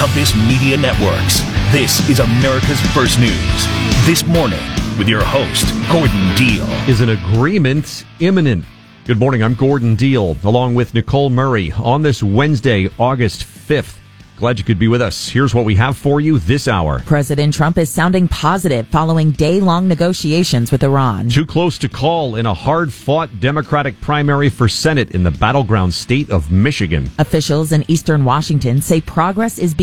Compass Media Networks. This is America's First News. This morning with your host, Gordon Deal. Is an agreement imminent? Good morning, I'm Gordon Deal, along with Nicole Murray on this Wednesday, August 5th. Glad you could be with us. Here's what we have for you this hour. President Trump is sounding positive following day-long negotiations with Iran. Too close to call in a hard-fought Democratic primary for Senate in the battleground state of Michigan. Officials in eastern Washington say progress is being